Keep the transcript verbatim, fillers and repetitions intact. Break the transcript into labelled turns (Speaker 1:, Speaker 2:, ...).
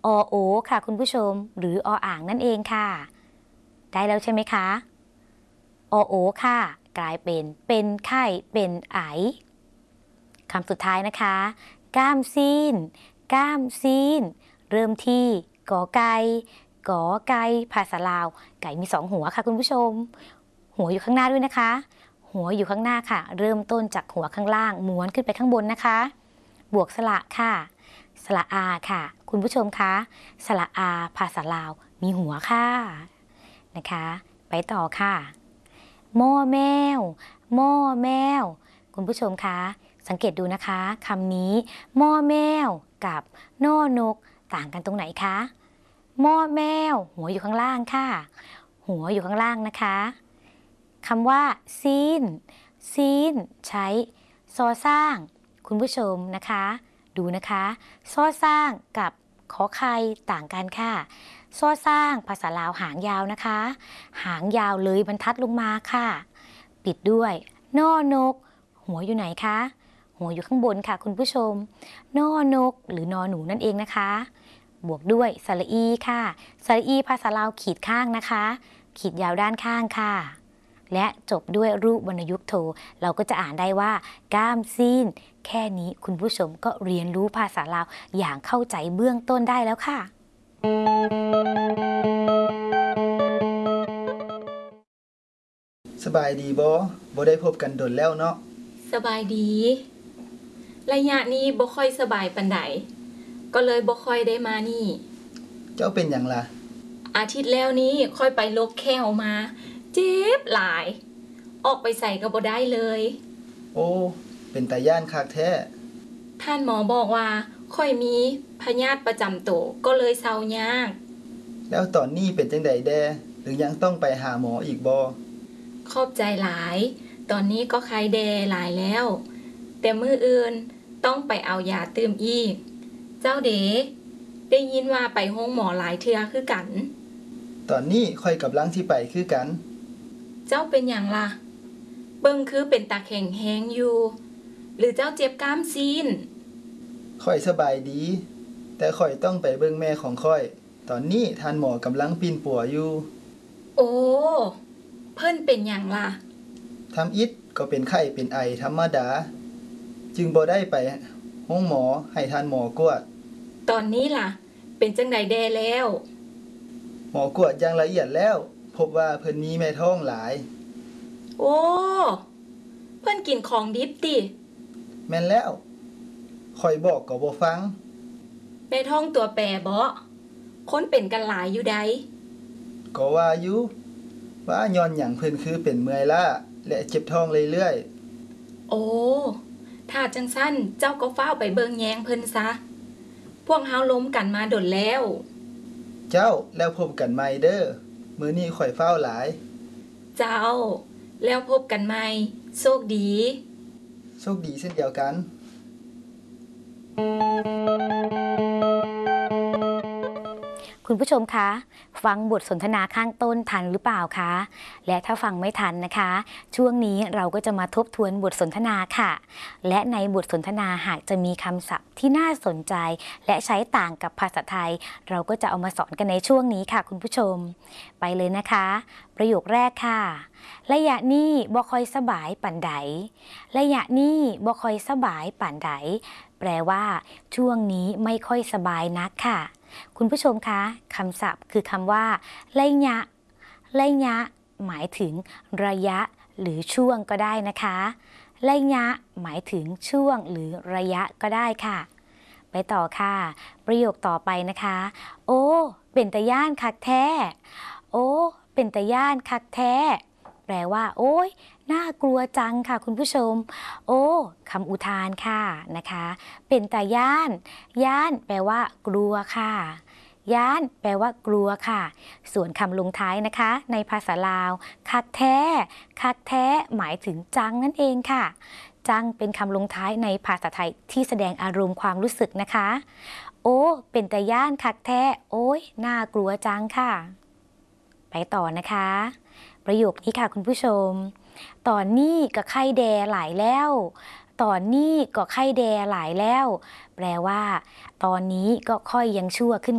Speaker 1: อโอค่ะคุณผู้ชมหรือออ่างนั่นเองค่ะได้แล้วใช่ไหมคะอโอค่ะกลายเป็นเป็นไข้เป็นไอคำสุดท้ายนะคะก้ามซีนก้ามซีนเริ่มที่กอไก่กอไก่ภาษาลาวไก่มีสองหัวค่ะคุณผู้ชมหัวอยู่ข้างหน้าด้วยนะคะหัวอยู่ข้างหน้าค่ะเริ่มต้นจากหัวข้างล่างม้วนขึ้นไปข้างบนนะคะบวกสระค่ะสระอาค่ะคุณผู้ชมคะสระอาภาษาลาวมีหัวค่ะนะคะไปต่อค่ะหม้อแมวหม้อแมวคุณผู้ชมคะสังเกตดูนะคะคำนี้หม้อแมวกับนอนกต่างกันตรงไหนคะหม้อแมวหัวอยู่ข้างล่างค่ะหัวอยู่ข้างล่างนะคะคำว่าซีนซีนใช้ซอสร้างคุณผู้ชมนะคะดูนะคะซอสร้างกับขอไข่ต่างกันค่ะซอสร้างภาษาลาวหางยาวนะคะหางยาวเลยบรรทัดลงมาค่ะปิดด้วยนอนกหัวอยู่ไหนคะหัวอยู่ข้างบนค่ะคุณผู้ชมนอนกหรือนอหนูนั่นเองนะคะบวกด้วยสระอีค่ะสระอีภาษาลาวขีดข้างนะคะขีดยาวด้านข้างค่ะและจบด้วยรูปวรรณยุกต์โทเราก็จะอ่านได้ว่าก้ามซีนแค่นี้คุณผู้ชมก็เรียนรู้ภาษาลาวอย่างเข้าใจเบื้องต้นได้แล้วค่ะ
Speaker 2: สบายดีบ่บ่ได้พบกันดนแล้วเนาะ
Speaker 3: สบายดีระยะนี้บ่ค่อยสบายปานใดก็เลยบ่ค่อยได้มานี่
Speaker 2: เจ้าเป็นหยังล่ะ
Speaker 3: อาทิตย์แล้วนี้ค่อยไปลกแข้วมาเจ็บหลายออกไปใส่ก็บ่ได้เลย
Speaker 2: โอ้เป็นตาย่านคักแท้
Speaker 3: ท่านหมอบอกว่าค่อยมีพยาธิประจำตัวก็เลยเซายาก
Speaker 2: แล้วตอนนี้เป็นจังไดแดหรือยังต้องไปหาหมออีกบ่
Speaker 3: ขอบใจหลายตอนนี้ก็ไข้แดหลายแล้วแต่มื้ออื่นต้องไปเอายาตื่มอีกเจ้าเด๋ได้ยินว่าไปโรงหมอหลายเทื่อคือกัน
Speaker 2: ตอนนี้ค่อยกำลังสิไปคือกัน
Speaker 3: เจ้าเป็นหยังล่ะเบิ่งคือเป็นตาแข็งแฮงอยู่หรือเจ้าเจ็บกล้ามซีน
Speaker 2: ค่อยสบายดีแต่ค่อยต้องไปเบิ่งแม่ของค่อยตอนนี้ท่านหมอกำลังปีนปัวอยู่
Speaker 3: โอ้เพิ่นเป็นหยังล่ะ
Speaker 2: ทำอิฐก็เป็นไข้เป็นไอธรรมดาจึงบ่ได้ไปโรงหมอให้ท่านหมอกวด
Speaker 3: ตอนนี้ล่ะเป็นจังไดแดแล้ว
Speaker 2: หมอกวดอย่างละเอียดแล้วพบว่าเพิ่นมีแม่ท้องหลาย
Speaker 3: โอ้เพิ่นกินของดิบติ
Speaker 2: แม่นแล้วข่อยบอกก็บ่ฟัง
Speaker 3: แม่ท้องตัวแปรบ่คนเป็นกันหลายอยู่ใด
Speaker 2: ก็ว่าอยู่ว่าย้อนหยังเพิ่นคือเป็นเมื่อยล้าและเจ็บท้องเรื่อย
Speaker 3: ๆโอ้ถ้าจังซั่นเจ้าก็ฟ้าวไปเบิ่งแยงเพิ่นซะพวกเฮาล้มกันมาดนแล้ว
Speaker 2: เจ้าแล้วพบกันใหม่เด้อมื้อนี้ข่อยฟ้าวหลาย
Speaker 3: เจ้าแล้วพบกันใหม่โชคดี
Speaker 2: โชคดีเช่นเดียวกัน
Speaker 1: คุณผู้ชมคะฟังบทสนทนาข้างต้นทันหรือเปล่าคะและถ้าฟังไม่ทันนะคะช่วงนี้เราก็จะมาทบทวนบทสนทนาค่ะและในบทสนทนาหากจะมีคำศัพท์ที่น่าสนใจและใช้ต่างกับภาษาไทยเราก็จะเอามาสอนกันในช่วงนี้ค่ะคุณผู้ชมไปเลยนะคะประโยคแรกค่ะระยะนี้บ่ค่อยสบายปานใดระยะนี้บ่ค่อยสบายปานใดแปลว่าช่วงนี้ไม่ค่อยสบายนักค่ะคุณผู้ชมคะคำศัพท์คือคำว่าระยะระยะหมายถึงระยะหรือช่วงก็ได้นะคะระยะหมายถึงช่วงหรือระยะก็ได้ค่ะไปต่อค่ะประโยคต่อไปนะคะโอ้เป็นตาย่านคักแท้โอ้เป็นตาย่านคักแท้แปลว่าโอ้ยน่ากลัวจังค่ะคุณผู้ชมโอ้คำอุทานค่ะนะคะเป็นตาย่านย่านแปลว่ากลัวค่ะย่านแปลว่ากลัวค่ะส่วนคำลงท้ายนะคะในภาษาลาวคักแท้คักแท้หมายถึงจังนั่นเองค่ะจังเป็นคำลงท้ายในภาษาไทยที่แสดงอารมณ์ความรู้สึกนะคะโอ้เป็นตาย่านคักแท้โอ้ยน่ากลัวจังค่ะไปต่อนะคะประโยคนี้ค่ะคุณผู้ชมตอนนี้ก็ไข้แดหลายแล้วตอนนี้ก็ไข้แดหลายแล้วแปลว่าตอนนี้ก็ค่อยยังชั่วขึ้น